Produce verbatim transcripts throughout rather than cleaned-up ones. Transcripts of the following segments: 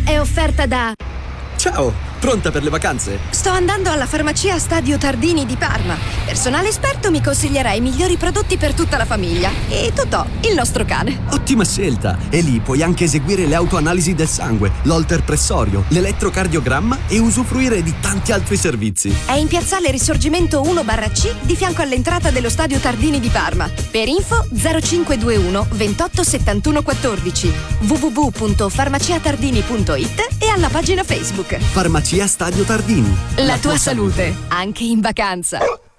è offerta da... Ciao, pronta per le vacanze? Sto andando alla farmacia Stadio Tardini di Parma. Personale esperto mi consiglierà i migliori prodotti per tutta la famiglia. E Totò, il nostro cane. Ottima scelta! E lì puoi anche eseguire le autoanalisi del sangue, l'holter pressorio, l'elettrocardiogramma e usufruire di tanti altri servizi. È in piazzale Risorgimento uno barra C di fianco all'entrata dello Stadio Tardini di Parma. Per info zero cinque due uno ventotto settantuno quattordici, w w w punto farmaciatardini punto it e alla pagina Facebook. Farmacia Stadio Tardini. La, La tua, tua salute, salute, anche in vacanza.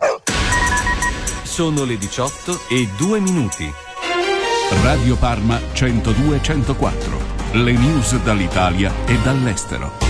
Sono le diciotto e due minuti. Radio Parma centodue centoquattro. Le news dall'Italia e dall'estero.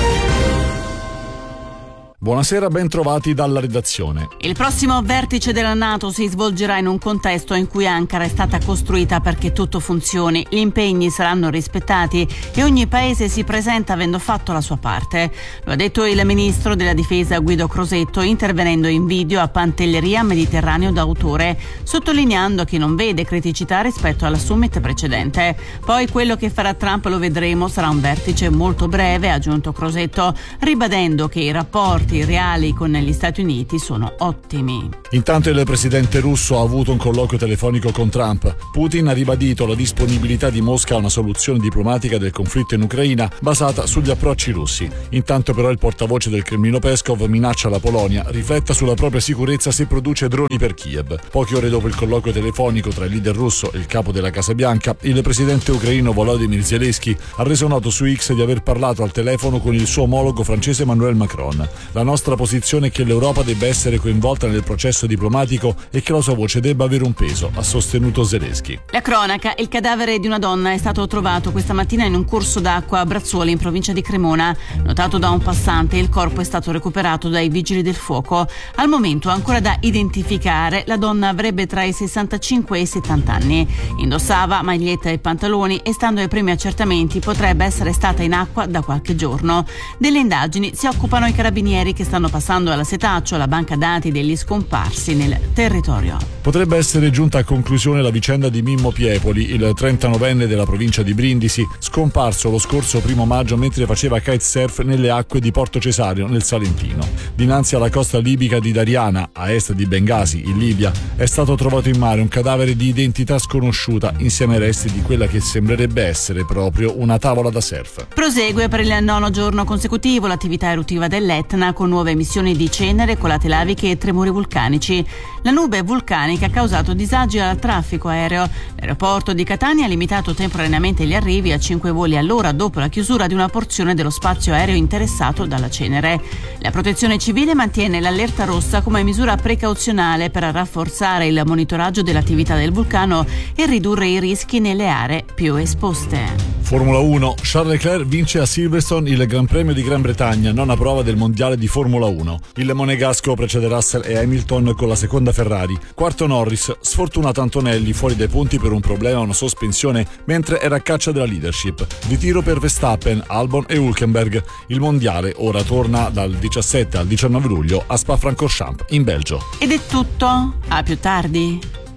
Buonasera, ben trovati dalla redazione. Il prossimo vertice della NATO si svolgerà in un contesto in cui Ankara è stata costruita perché tutto funzioni, gli impegni saranno rispettati e ogni paese si presenta avendo fatto la sua parte. Lo ha detto il ministro della difesa Guido Crosetto intervenendo in video a Pantelleria Mediterraneo d'autore, sottolineando che non vede criticità rispetto alla summit precedente. Poi quello che farà Trump lo vedremo, sarà un vertice molto breve, ha aggiunto Crosetto, ribadendo che i rapporti reali con gli Stati Uniti sono ottimi. Intanto il presidente russo ha avuto un colloquio telefonico con Trump. Putin ha ribadito la disponibilità di Mosca a una soluzione diplomatica del conflitto in Ucraina basata sugli approcci russi. Intanto però il portavoce del Cremlino Peskov minaccia la Polonia rifletta sulla propria sicurezza se produce droni per Kiev. Poche ore dopo il colloquio telefonico tra il leader russo e il capo della Casa Bianca, il presidente ucraino Volodymyr Zelensky ha reso noto su X di aver parlato al telefono con il suo omologo francese Emmanuel Macron. La nostra posizione è che l'Europa debba essere coinvolta nel processo diplomatico e che la sua voce debba avere un peso, ha sostenuto Zelensky. La cronaca: il cadavere di una donna è stato trovato questa mattina in un corso d'acqua a Brazzuoli, in provincia di Cremona. Notato da un passante, il corpo è stato recuperato dai vigili del fuoco. Al momento ancora da identificare, la donna avrebbe tra i sessantacinque e i settanta anni. Indossava maglietta e pantaloni e, stando ai primi accertamenti, potrebbe essere stata in acqua da qualche giorno. Delle indagini si occupano i carabinieri, che stanno passando alla setaccio la banca dati degli scomparsi nel territorio. Potrebbe essere giunta a conclusione la vicenda di Mimmo Piepoli, il trentanovenne della provincia di Brindisi, scomparso lo scorso primo maggio mentre faceva kitesurf nelle acque di Porto Cesario nel Salentino. Dinanzi alla costa libica di Dariana, a est di Bengasi, in Libia, è stato trovato in mare un cadavere di identità sconosciuta insieme ai resti di quella che sembrerebbe essere proprio una tavola da surf. Prosegue per il nono giorno consecutivo l'attività eruttiva dell'Etna, con nuove emissioni di cenere, colate laviche e tremori vulcanici. La nube vulcanica ha causato disagi al traffico aereo. L'aeroporto di Catania ha limitato temporaneamente gli arrivi a cinque voli all'ora dopo la chiusura di una porzione dello spazio aereo interessato dalla cenere. La Protezione Civile mantiene l'allerta rossa come misura precauzionale per rafforzare il monitoraggio dell'attività del vulcano e ridurre i rischi nelle aree più esposte. Formula uno. Charles Leclerc vince a Silverstone il Gran Premio di Gran Bretagna, nona prova del mondiale di Formula uno. Il monegasco precede Russell e Hamilton con la seconda Ferrari. Quarto Norris, sfortunato Antonelli fuori dai punti per un problema a una sospensione mentre era a caccia della leadership. Ritiro per Verstappen, Albon e Hülkenberg. Il mondiale ora torna dal diciassette al diciannove luglio a Spa-Francorchamps in Belgio. Ed è tutto, a più tardi.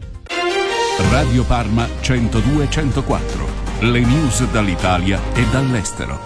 Radio Parma centodue centoquattro. Le news dall'Italia e dall'estero.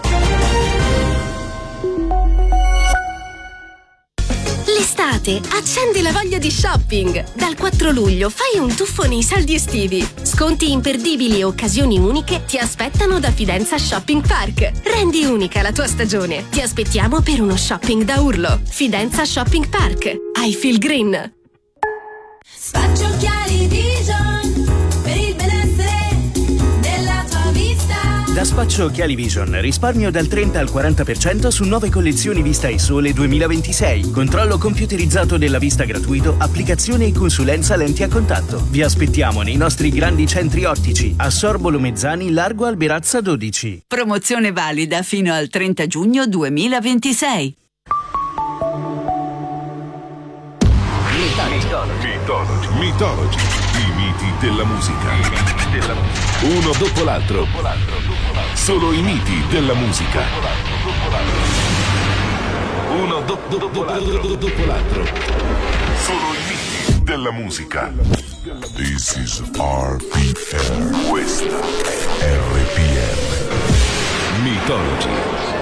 L'estate accendi la voglia di shopping. Dal quattro luglio fai un tuffo nei saldi estivi. Sconti imperdibili e occasioni uniche ti aspettano da Fidenza Shopping Park. Rendi unica la tua stagione. Ti aspettiamo per uno shopping da urlo. Fidenza Shopping Park. I feel green. Spaccio Occhiali Vision per il benessere della tua vista. Da Spaccio Occhiali Vision risparmio dal trenta al quaranta per cento su nuove collezioni Vista e Sole duemilaventisei. Controllo computerizzato della vista gratuito, applicazione e consulenza lenti a contatto. Vi aspettiamo nei nostri grandi centri ottici a Sorbolo Mezzani, Largo Alberazza dodici. Promozione valida fino al trenta giugno duemilaventisei. Mythology. Mythology. I miti della musica. Uno dopo l'altro. Solo i miti della musica. Uno do- do- do- do- dopo l'altro. Solo i miti della musica. This is R P R. Questa è R P R. Mythology.